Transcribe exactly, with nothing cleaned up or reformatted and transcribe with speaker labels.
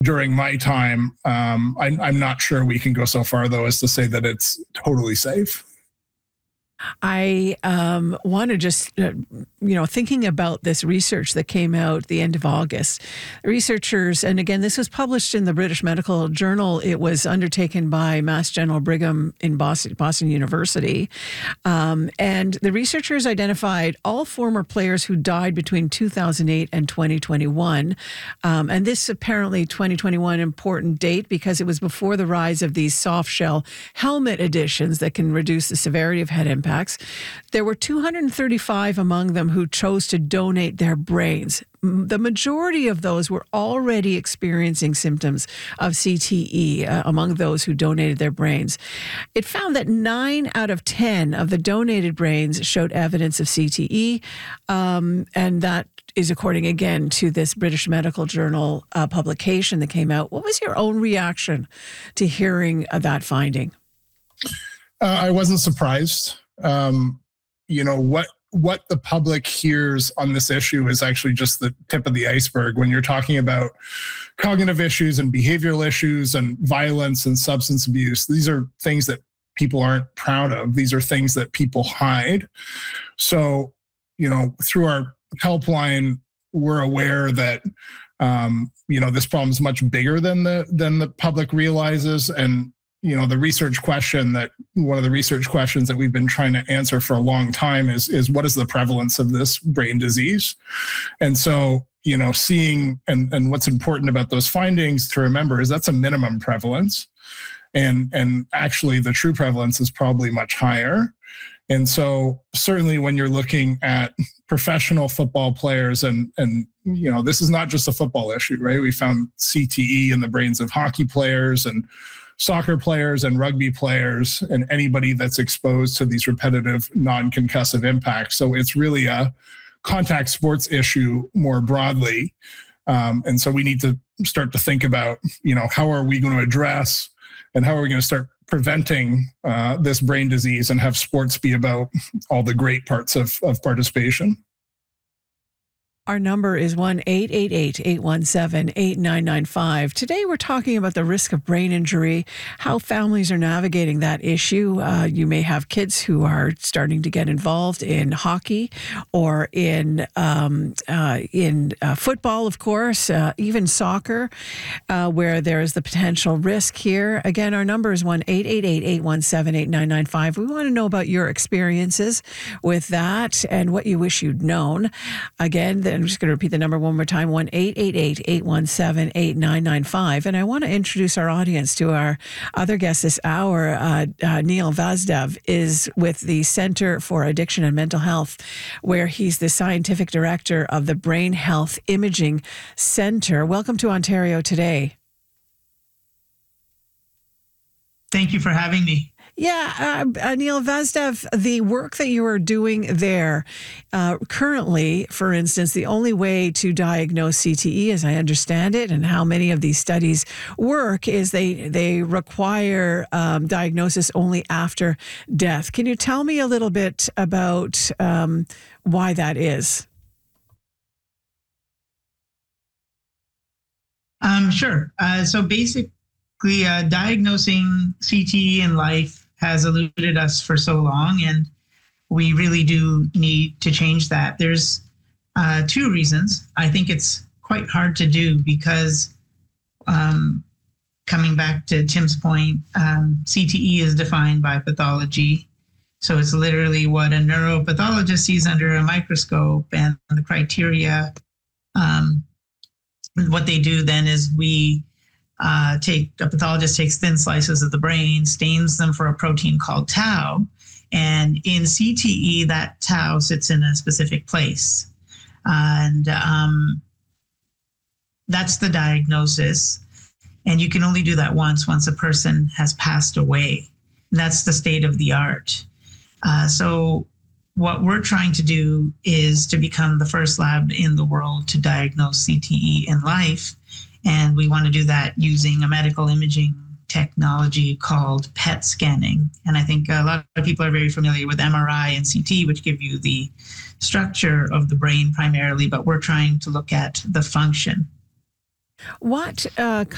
Speaker 1: during my time. Um, I'm, I'm not sure we can go so far, though, as to say that it's totally safe.
Speaker 2: I um, want to just, uh, you know, thinking about this research that came out the end of August. Researchers, and again, this was published in the British Medical Journal. It was undertaken by Mass General Brigham in Boston, Boston University. Um, and the researchers identified all former players who died between two thousand eight and twenty twenty-one. Um, and this apparently twenty twenty-one important date because it was before the rise of these soft shell helmet editions that can reduce the severity of head impact. There were two hundred thirty-five among them who chose to donate their brains. The majority of those were already experiencing symptoms of C T E uh, among those who donated their brains. It found that nine out of ten of the donated brains showed evidence of C T E, um, and that is according again to this British Medical Journal uh, publication that came out. What was your own reaction to hearing uh, that finding?
Speaker 1: Uh, I wasn't surprised. Um, you know, what what the public hears on this issue is actually just the tip of the iceberg. When you're talking about cognitive issues and behavioral issues and violence and substance abuse, these are things that people aren't proud of. These are things that people hide. So, you know, through our helpline, we're aware that um, you know, this problem is much bigger than the than the public realizes. And you know, the research question that one of the research questions that we've been trying to answer for a long time is, is what is the prevalence of this brain disease? And so, you know, seeing and, and what's important about those findings to remember is that's a minimum prevalence. And, and actually the true prevalence is probably much higher. And so certainly when you're looking at professional football players and, and, you know, this is not just a football issue, right? We found C T E in the brains of hockey players and soccer players and rugby players and anybody that's exposed to these repetitive non-concussive impacts. So it's really a contact sports issue more broadly. Um, and so we need to start to think about, you know, how are we going to address and how are we going to start preventing uh, this brain disease and have sports be about all the great parts of, of participation.
Speaker 2: Our number is one eight eight eight, eight one seven, eight nine nine five. Today we're talking about the risk of brain injury, how families are navigating that issue. Uh, you may have kids who are starting to get involved in hockey or in um, uh, in uh, football, of course, uh, even soccer, uh, where there is the potential risk here. Again, our number is one eight eight eight, eight one seven, eight nine nine five. We want to know about your experiences with that and what you wish you'd known. Again, the I'm just going to repeat the number one more time, one eight eight eight, eight one seven, eight nine nine five. And I want to introduce our audience to our other guest this hour. Uh, uh, Neil Vazdev is with the Center for Addiction and Mental Health, where he's the scientific director of the Brain Health Imaging Center. Welcome to Ontario Today.
Speaker 3: Thank you for having me.
Speaker 2: Yeah, uh, Neil Vazdev, the work that you are doing there uh, currently, for instance, the only way to diagnose C T E, as I understand it, and how many of these studies work, is they they require um, diagnosis only after death. Can you tell me a little bit about um, why that is?
Speaker 3: Um, sure. Uh, so basically, uh, diagnosing C T E in life has eluded us for so long, and we really do need to change that. There's uh, two reasons. I think it's quite hard to do because, um, coming back to Tim's point, um, C T E is defined by pathology. So it's literally what a neuropathologist sees under a microscope, and the criteria. Um, what they do then is we Uh, take a pathologist takes thin slices of the brain, stains them for a protein called tau, and in C T E, that tau sits in a specific place, and um, that's the diagnosis. And you can only do that once, once a person has passed away. And that's the state of the art. Uh, so what we're trying to do is to become the first lab in the world to diagnose C T E in life. And we want to do that using a medical imaging technology called P E T scanning. And I think a lot of people are very familiar with M R I and C T, which give you the structure of the brain primarily, but we're trying to look at the function.
Speaker 2: What uh,